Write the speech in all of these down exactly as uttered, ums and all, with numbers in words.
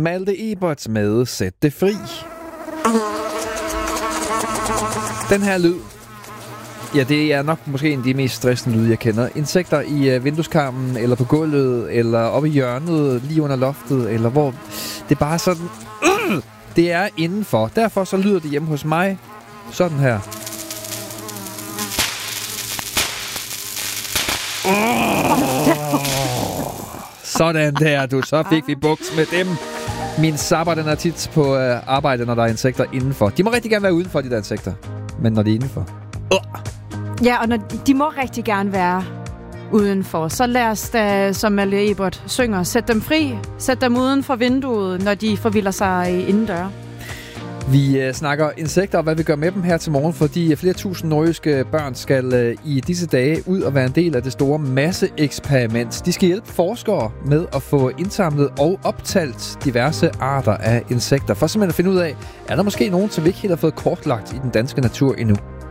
Malte Ebert med Sæt det fri. Den her lyd, ja, det er nok måske en af de mest stressende lyde, jeg kender. Insekter i uh, vindueskarmen, eller på gulvet, eller oppe i hjørnet, lige under loftet, eller hvor det er bare sådan... Øh, det er indenfor. Derfor så lyder det hjemme hos mig sådan her. Sådan der, du. Så fik vi buks med dem. Min sabber, den er tit på uh, arbejde, når der er insekter indenfor. De må rigtig gerne være udenfor, de der insekter. Men når de er indenfor... Uh. Ja, og når de må rigtig gerne være udenfor. Så lad os da, som Malte Ebert synger, sæt dem fri. Sæt dem uden for vinduet, når de forvilder sig indendør. Vi uh, snakker insekter og hvad vi gør med dem her til morgen, fordi flere tusind nordjyske børn skal uh, i disse dage ud og være en del af det store masseeksperiment. De skal hjælpe forskere med at få indsamlet og optalt diverse arter af insekter. For simpelthen at finde ud af, er der måske nogen, som vi ikke helt har fået kortlagt i den danske natur endnu.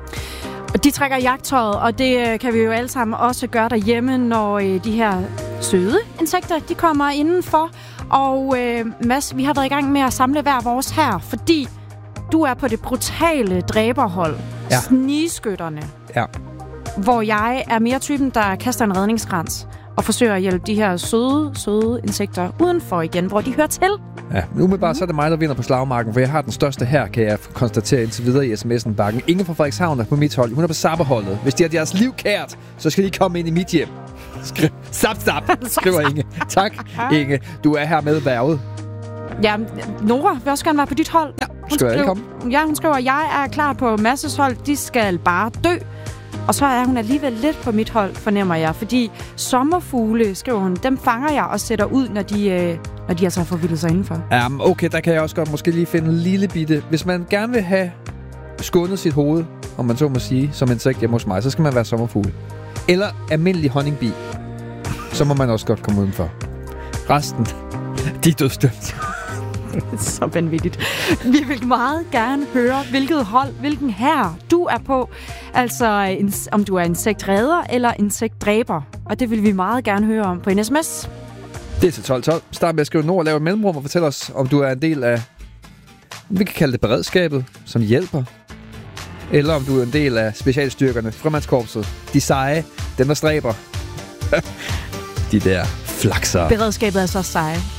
De trækker jagttøjet, og det kan vi jo alle sammen også gøre derhjemme, når øh, de her søde insekter, de kommer indenfor. Og øh, Mads, vi har været i gang med at samle hver vores her, fordi du er på det brutale dræberhold. Ja. Snigskytterne. Ja. Hvor jeg er mere typen, der kaster en redningskrans og forsøger at hjælpe de her søde, søde insekter udenfor igen, hvor de hører til. Ja, nu med bare så er det mig, der vinder på slagmarken, for jeg har den største her, kan jeg konstatere indtil videre i sms'en bakken. Ingen fra Frederikshavn er på mit hold. Hun er på sabberholdet. Hvis de har deres liv kært, så skal de komme ind i mit hjem. Skri- Zap, zap, skriver Inge. Tak, Inge. Du er her med værvet. Ja, Nora vil også gerne være på dit hold. Ja, hun skal velkommen. Ja, hun skriver, jeg er klar på Masses hold. De skal bare dø. Og så er hun alligevel lidt på mit hold, fornemmer jeg. Fordi sommerfugle, skriver hun, dem fanger jeg og sætter ud, når de, øh, når de altså har forvildet sig indenfor. Ja, okay, der kan jeg også godt måske lige finde en lille bitte. Hvis man gerne vil have skånet sit hoved, om man så må sige, som insekt hjemme hos mig, så skal man være sommerfugle. Eller almindelig honningbi. Så må man også godt komme udenfor. Resten, de er dødsdømt. Så vanvittigt. Vi vil meget gerne høre, hvilket hold, hvilken hær du er på. Altså, om du er insektredder eller insektdræber. Og det vil vi meget gerne høre om på en sms. Det er til tolv tolv. Start med at skrive Nord og lave et mellemrum og fortæl os, om du er en del af, vi kan kalde det beredskabet, som hjælper. Eller om du er en del af specialstyrkerne, frømandskorpset, de seje, dem der stræber. De der flakser. Beredskabet er så seje.